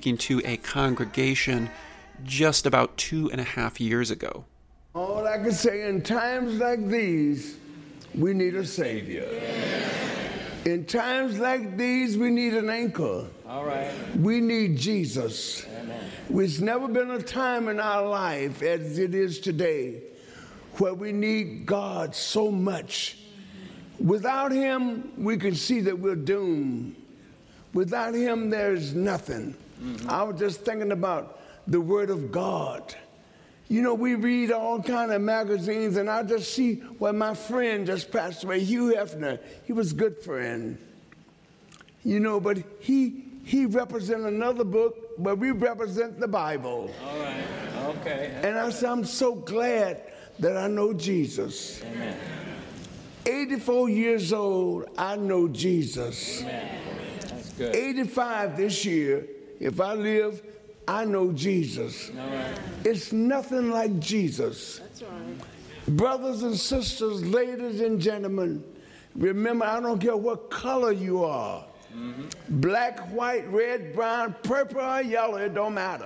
speaking to a congregation just about 2.5 years ago. All I can say, in times like these, we need a Savior. In times like these, we need an anchor. All right. We need Jesus. Amen. There's never been a time in our life as it is today where we need God so much. Without him, we can see that we're doomed. Without him, there's nothing. I was just thinking about the Word of God. You know, we read all kind of magazines, and I just see where my friend just passed away, Hugh Hefner. He was a good friend. You know, but he represents another book, but we represent the Bible. All right. Okay. And I'm so glad that I know Jesus. Amen. 84 years old, I know Jesus. Amen. That's good. 85 this year, if I live, I know Jesus. All right. It's nothing like Jesus. That's right. Brothers and sisters, ladies and gentlemen, remember, I don't care what color you are. Black, white, red, brown, purple, or yellow, it don't matter.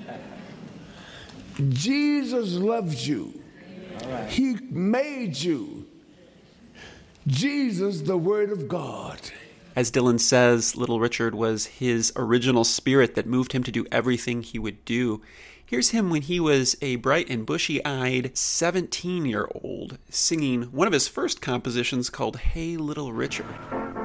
Jesus loves you. All right. He made you. Jesus, the Word of God. As Dylan says, Little Richard was his original spirit that moved him to do everything he would do. Here's him when he was a bright and bushy-eyed 17-year-old singing one of his first compositions called Hey Little Richard.